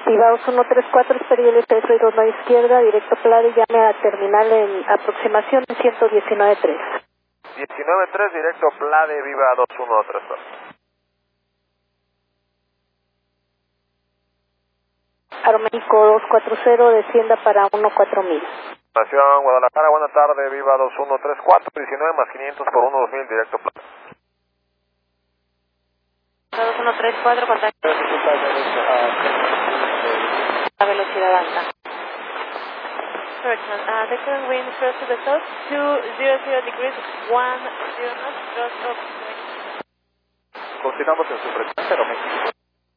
Viva 2134, Esperiel 322 a izquierda, directo Plade, llame a terminal en aproximación 119.3. 19.3, directo Plade, Viva 2134. Aeroméxico 240, descienda para 14000. Nación Guadalajara, buena tarde, Viva 2134, 19 más 500 por 12000, directo Plade. 2134, contacto. A velocidad alta. Correction. The current wind first to the south, 200 degrees, 10 knots, cross of. Continuamos en su frecuencia, Aeroméxico.